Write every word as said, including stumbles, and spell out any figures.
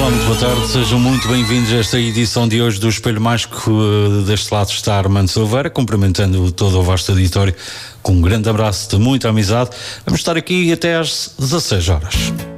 Olá, muito boa tarde, sejam muito bem-vindos a esta edição de hoje do Espelho Mágico. Deste lado está Armando Silveira, cumprimentando todo o vasto auditório com um grande abraço de muita amizade. Vamos estar aqui até às dezasseis horas.